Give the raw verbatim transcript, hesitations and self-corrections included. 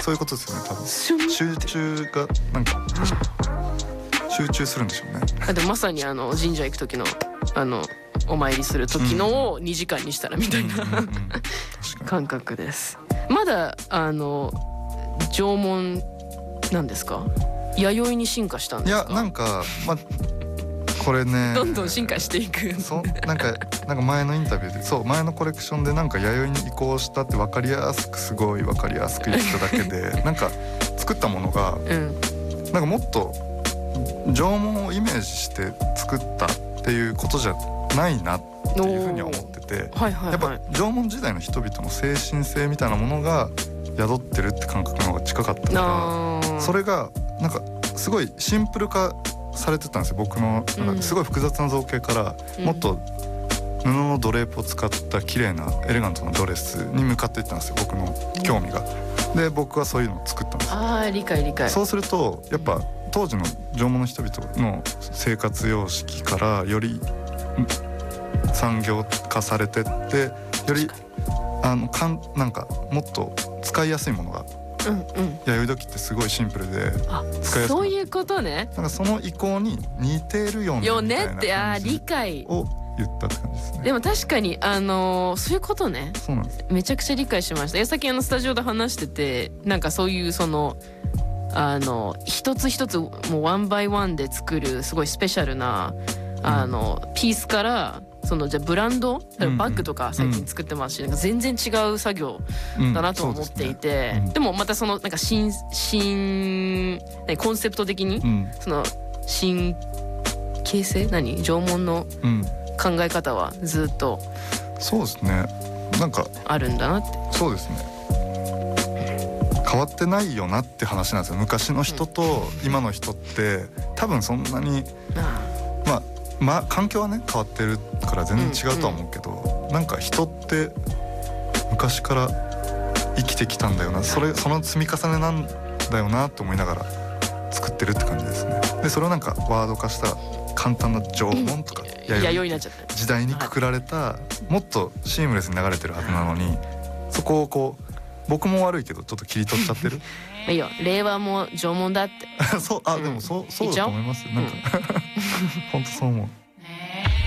そういうことですよね多分。 シュン集中がなんか集中するんでしょうね。 あでもまさにあの神社行く時のあのお参りする時のをにじかんにしたらみたいな、 うんうんうん、確かに感覚です。まだあの縄文なんですか？弥生に進化したんいですか？ やなんかまあこれねどんどん進化していく。 そうなんかなんか前のインタビューでそう前のコレクションでなんか弥生に移行したって分かりやすくすごい分かりやすく言っただけでなんか作ったものがうんなんかもっと縄文をイメージして作ったっていうことじゃないなっていうふうには思ってて、 はいはいはい、 やっぱ縄文時代の人々の精神性みたいなものが宿ってるって感覚の方が近かったから、それがなんかすごいシンプル化されてたんですよ僕の中で。すごい複雑な造形からもっと布のドレープを使った綺麗なエレガントなドレスに向かっていったんですよ僕の興味が。で僕はそういうのを作ったんです。 あー理解理解。 そうするとやっぱ当時の縄文の人々の生活様式からより産業化されてってよりあのかんなんかもっと使いやすいものが、 うんうん、 弥生土器ってすごいシンプルであ使いやすい。 そういうことね。 なんかその意向に似てるよねよみたいなねってあ感じ理解。 を言ったって感じですね。 でも確かにあのー、そういうことね。 そうなんです。 めちゃくちゃ理解しました。さっきあのスタジオで話しててなんかそういうそのあの一つ一つもうワンバイワンで作るすごいスペシャルなあの、うん、ピースからそのじゃブランドバッグとか最近作ってますし、うんうん、なんか全然違う作業だなと思っていて、うん で, ねうん、でもまたそのなんか新新コンセプト的に、うん、その新形成何縄文の考え方はずっと、 うん、そうですねなんかあるんだなって。そうですね変わってないよなって話なんですよ。昔の人と今の人って多分そんなに、うん、まあまあ環境はね変わってるから全然違うとは思うけど、うんうん、なんか人って昔から生きてきたんだよな、それその積み重ねなんだよなと思いながら作ってるって感じですね。でそれをなんかワード化した簡単な縄文とか、 うん、弥生になっちゃった時代にくくられたもっとシームレスに流れてるはずなのにそこをこう僕も悪いけどちょっと切り取っちゃってるいいよ令和も縄文だってそうあでもそうそうだと思いますよ、なんか、うん、本当そう思う。